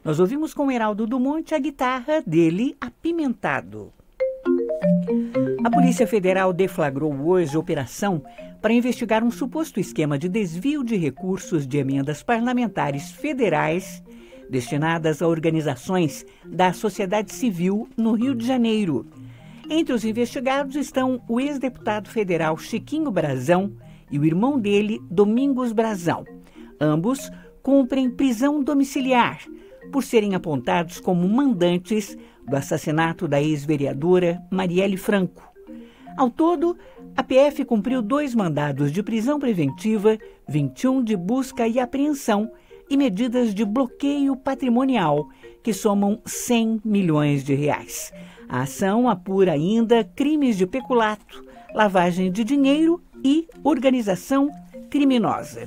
Nós ouvimos com Heraldo do Monte a guitarra dele, Apimentado. A Polícia Federal deflagrou hoje operação para investigar um suposto esquema de desvio de recursos de emendas parlamentares federais destinadas a organizações da sociedade civil no Rio de Janeiro. Entre os investigados estão o ex-deputado federal Chiquinho Brazão e o irmão dele, Domingos Brazão. Ambos cumprem prisão domiciliar por serem apontados como mandantes do assassinato da ex-vereadora Marielle Franco. Ao todo, a PF cumpriu 2 mandados de prisão preventiva, 21 de busca e apreensão e medidas de bloqueio patrimonial, que somam 100 milhões de reais. A ação apura ainda crimes de peculato, lavagem de dinheiro e organização criminosa.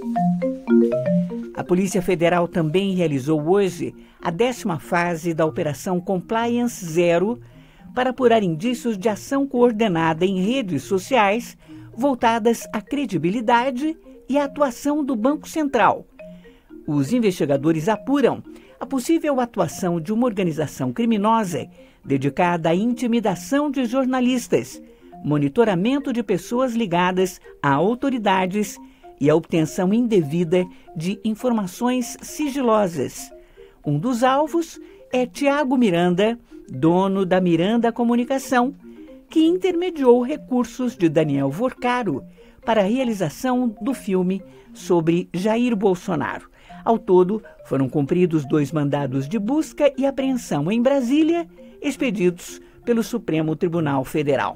A Polícia Federal também realizou hoje a 10ª fase da Operação Compliance Zero para apurar indícios de ação coordenada em redes sociais voltadas à credibilidade e à atuação do Banco Central. Os investigadores apuram a possível atuação de uma organização criminosa dedicada à intimidação de jornalistas, monitoramento de pessoas ligadas a autoridades e a obtenção indevida de informações sigilosas. Um dos alvos é Tiago Miranda, dono da Miranda Comunicação, que intermediou recursos de Daniel Vorcaro para a realização do filme sobre Jair Bolsonaro. Ao todo, foram cumpridos 2 mandados de busca e apreensão em Brasília, expedidos pelo Supremo Tribunal Federal.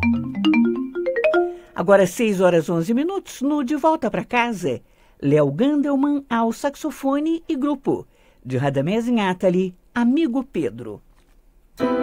Agora 6h11, no De Volta para Casa, Léo Gandelman ao saxofone e grupo, de Radamés Inátali, Amigo Pedro.